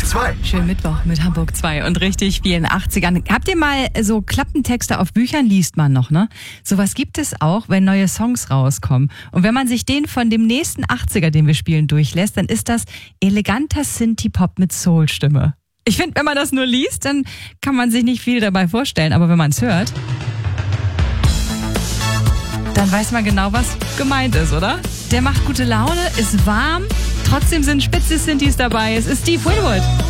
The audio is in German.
2. Schönen Mittwoch mit Hamburg 2 und richtig vielen 80ern. Habt ihr mal so Klappentexte auf Büchern, liest man noch, ne? Sowas gibt es auch, wenn neue Songs rauskommen. Und wenn man sich den von dem nächsten 80er, den wir spielen, durchlässt, dann ist das eleganter Synthie-Pop mit Soul-Stimme. Ich finde, wenn man das nur liest, dann kann man sich nicht viel dabei vorstellen. Aber wenn man es hört, dann weiß man genau, was gemeint ist, oder? Der macht gute Laune, ist warm, trotzdem sind spitze Synthies dabei. Es ist Steve Winwood.